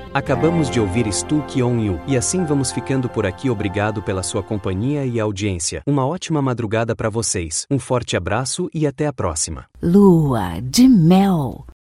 Acabamos de ouvir Stuck on You, e assim vamos ficando por aqui. Obrigado pela sua companhia e audiência. Uma ótima madrugada para vocês. Um forte abraço e até a próxima. Lua de mel.